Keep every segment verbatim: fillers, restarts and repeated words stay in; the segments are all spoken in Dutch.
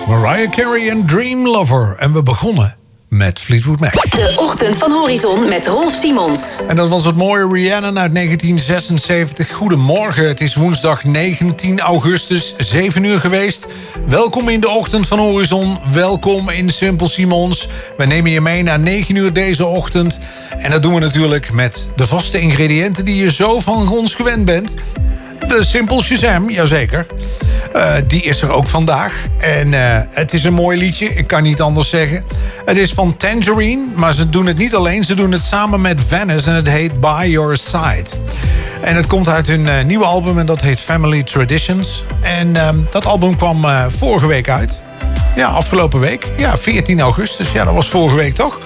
Mariah Carey en Dream Lover. En we begonnen met Fleetwood Mac. De Ochtend van Horizon met Rolf Simons. En dat was het mooie Rhiannon uit negentien zesenzeventig. Goedemorgen, het is woensdag negentien augustus, zeven uur geweest. Welkom in de Ochtend van Horizon. Welkom in Simple Simons. We nemen je mee naar negen uur deze ochtend. En dat doen we natuurlijk met de vaste ingrediënten die je zo van ons gewend bent. De Simple Shazam, jazeker. Uh, die is er ook vandaag. En uh, het is een mooi liedje, ik kan niet anders zeggen. Het is van Tangerine, maar ze doen het niet alleen. Ze doen het samen met Venice en het heet By Your Side. En het komt uit hun uh, nieuwe album en dat heet Family Traditions. En uh, dat album kwam uh, vorige week uit. Ja, afgelopen week. Ja, veertien augustus. Ja, dat was vorige week toch?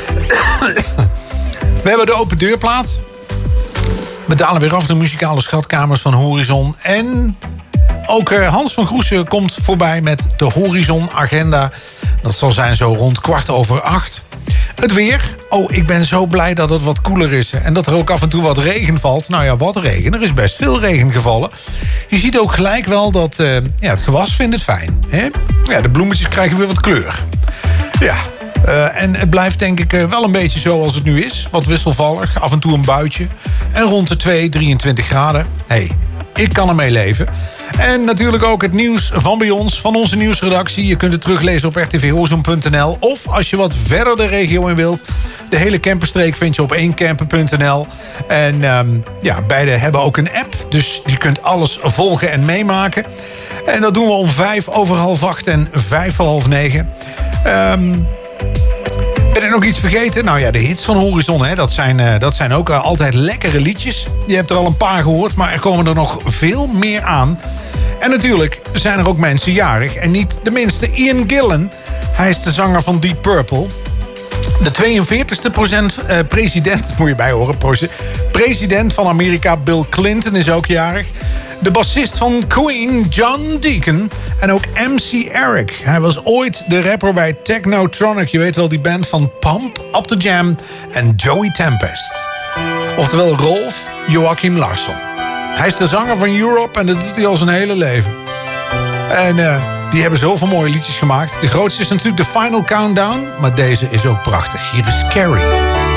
We hebben de open deurplaat. We dalen weer af de muzikale schatkamers van Horizon. En ook Hans van Groesen komt voorbij met de Horizon Agenda. Dat zal zijn zo rond kwart over acht. Het weer. Oh, ik ben zo blij dat het wat koeler is. En dat er ook af en toe wat regen valt. Nou ja, wat regen. Er is best veel regen gevallen. Je ziet ook gelijk wel dat uh, ja, het gewas vindt het fijn. Hè? Ja, de bloemetjes krijgen weer wat kleur. Ja. Uh, en het blijft denk ik uh, wel een beetje zoals het nu is. Wat wisselvallig, af en toe een buitje. En rond de twee, drieëntwintig graden. Hey, ik kan ermee leven. En natuurlijk ook het nieuws van bij ons, van onze nieuwsredactie. Je kunt het teruglezen op r t v horizon punt n l. Of als je wat verder de regio in wilt. De hele camperstreek vind je op één camper punt n l. En um, ja, beide hebben ook een app. Dus je kunt alles volgen en meemaken. En dat doen we om vijf over half acht en vijf voor half negen. Um, Ben ik nog iets vergeten? Nou ja, de hits van Horizon, hè, dat, zijn, uh, dat zijn ook uh, altijd lekkere liedjes. Je hebt er al een paar gehoord, maar er komen er nog veel meer aan. En natuurlijk zijn er ook mensen jarig. En niet de minste, Ian Gillan. Hij is de zanger van Deep Purple. De tweeënveertigste procent, uh, president, moet je bij horen, president van Amerika, Bill Clinton, is ook jarig. De bassist van Queen, John Deacon. En ook M C Eric. Hij was ooit de rapper bij Technotronic. Je weet wel, die band van Pump, Up The Jam en Joey Tempest. Oftewel Rolf Joachim Larsson. Hij is de zanger van Europe en dat doet hij al zijn hele leven. En uh, die hebben zoveel mooie liedjes gemaakt. De grootste is natuurlijk The Final Countdown. Maar deze is ook prachtig. Hier is Carrie.